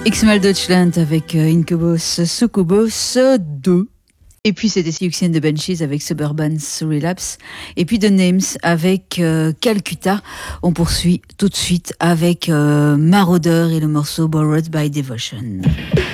X-Mal Deutschland avec Incubus Succubus 2. Et puis c'était Siouxien de Banshees avec Suburban Relapse. Et puis The Names avec Calcutta. On poursuit tout de suite avec Marauder et le morceau Borrowed by Devotion.